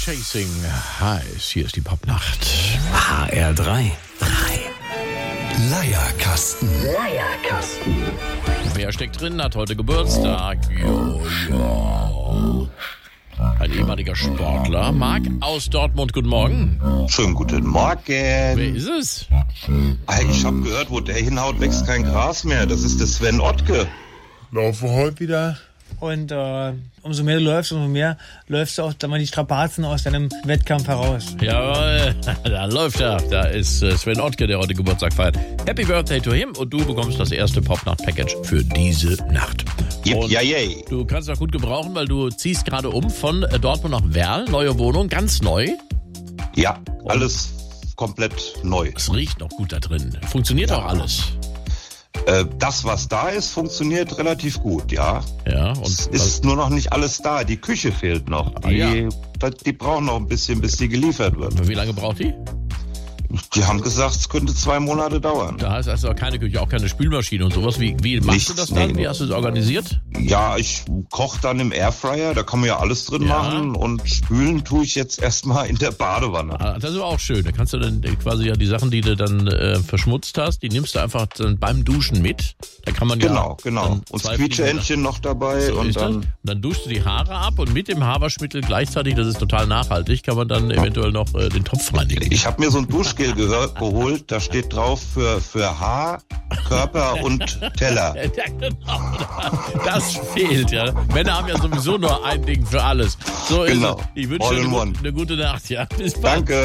Chasing Heiß. Hier ist die Popnacht. HR3. Leierkasten. Wer steckt drin, hat heute Geburtstag? Jojo. Ein ehemaliger Sportler. Marc aus Dortmund, guten Morgen. Schönen guten Morgen. Wer ist es? Ich habe gehört, wo der hinhaut, wächst kein Gras mehr. Das ist der Sven Ottke. Laufe heute wieder. Und umso mehr du läufst, umso mehr läufst du auch dann mal die Strapazen aus deinem Wettkampf heraus. Jawohl, da läuft er. Da ist Sven Ottke, der heute Geburtstag feiert. Happy Birthday to him und du bekommst das erste Popnacht-Package für diese Nacht. Und Yay. du kannst auch gut gebrauchen, weil du ziehst gerade um von Dortmund nach Werl. Neue Wohnung, ganz neu. Ja, alles komplett neu. Es riecht noch gut da drin. Funktioniert auch alles. Das, was da ist, funktioniert relativ gut, ja. Ja, Es und ist nur noch nicht alles da. Die Küche fehlt noch. Die brauchen noch ein bisschen, bis die geliefert wird. wie lange braucht die? Die haben gesagt, es könnte 2 Monate dauern. Da ist also keine Küche, auch keine Spülmaschine und sowas. Wie machst du das dann? Nee. Wie hast du es organisiert? Ja, ich koche dann im Airfryer, da kann man ja alles drin machen, und spülen tue ich jetzt erstmal in der Badewanne. Ah, das ist aber auch schön. Da kannst du dann quasi ja die Sachen, die du dann verschmutzt hast, die nimmst du einfach dann beim Duschen mit. Da kann man Genau. dann Und zwei Quietscheentchen noch dabei. So und ist das. dann Und dann duschst du die Haare ab und mit dem Haarwaschmittel gleichzeitig, das ist total nachhaltig, kann man dann eventuell noch den Topf reinigen. Ich habe mir so ein Duschgel geholt, da steht drauf für Haar, Körper und Teller. Ja, genau. Das fehlt, ja. Männer haben ja sowieso nur ein Ding für alles. So ist Genau. es. Ich wünsche All dir in one. eine gute Nacht, ja. Bis bald. Danke.